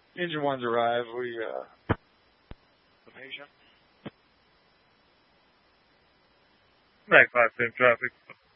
Engine one's arrived. The patient. Mac 5 same traffic.